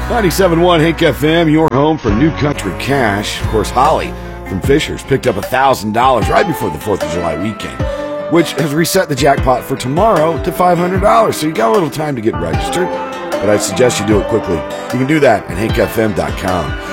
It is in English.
97.1 Hank FM, your home for New Country Cash. Of course, Holly from Fishers picked up $1,000 right before the 4th of July weekend, which has reset the jackpot for tomorrow to $500. So you got a little time to get registered, but I suggest you do it quickly. You can do that at hankfm.com.